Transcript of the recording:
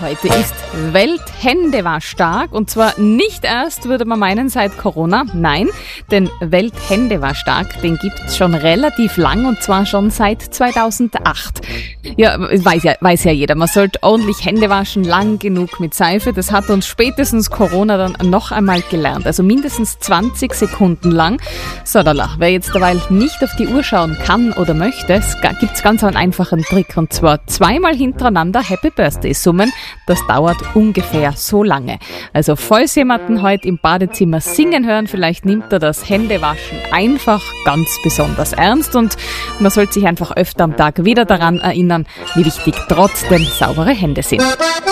Heute ist Welthändewasch-Tag und zwar nicht erst, würde man meinen, seit Corona. Nein, den Welthändewasch-Tag, den gibt's schon relativ lang und zwar schon seit 2008. Ja, weiß ja jeder, man sollte ordentlich Hände waschen, lang genug mit Seife. Das hat uns spätestens Corona dann noch einmal gelernt. Also mindestens 20 Sekunden lang. So, wer jetzt derweil nicht auf die Uhr schauen kann oder möchte, es gibt's ganz einen einfachen Trick und zwar zweimal hintereinander Happy Birthday summen. Das dauert ungefähr so lange. Also falls jemanden heute im Badezimmer singen hören, vielleicht nimmt er das Händewaschen einfach ganz besonders ernst und man sollte sich einfach öfter am Tag wieder daran erinnern, wie wichtig trotzdem saubere Hände sind.